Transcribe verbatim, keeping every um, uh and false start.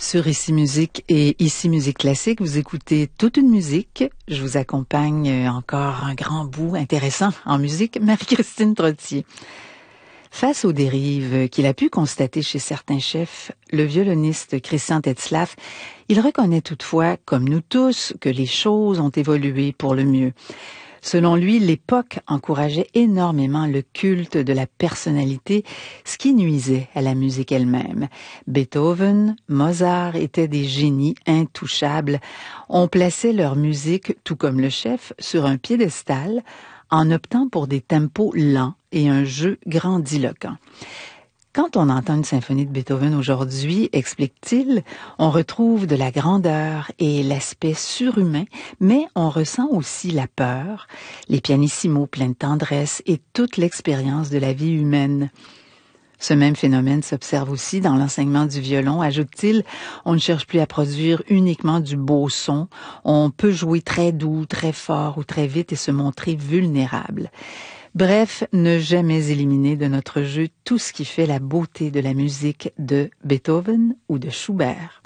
Sur Ici Musique et Ici Musique Classique, vous écoutez toute une musique. Je vous accompagne encore un grand bout intéressant en musique, Marie-Christine Trottier. Face aux dérives qu'il a pu constater chez certains chefs, le violoniste Christian Tetzlaff, il reconnaît toutefois, comme nous tous, que les choses ont évolué pour le mieux. Selon lui, l'époque encourageait énormément le culte de la personnalité, ce qui nuisait à la musique elle-même. Beethoven, Mozart étaient des génies intouchables. On plaçait leur musique, tout comme le chef, sur un piédestal, en optant pour des tempos lents et un jeu grandiloquent. Quand on entend une symphonie de Beethoven aujourd'hui, explique-t-il, on retrouve de la grandeur et l'aspect surhumain, mais on ressent aussi la peur, les pianissimos pleins de tendresse et toute l'expérience de la vie humaine. Ce même phénomène s'observe aussi dans l'enseignement du violon, ajoute-t-il. On ne cherche plus à produire uniquement du beau son. On peut jouer très doux, très fort ou très vite et se montrer vulnérable. Bref, ne jamais éliminer de notre jeu tout ce qui fait la beauté de la musique de Beethoven ou de Schubert.